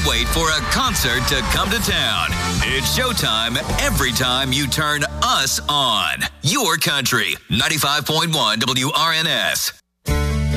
wait for a concert to come to town. It's showtime every time you turn us on. Your country, 95.1 WRNS.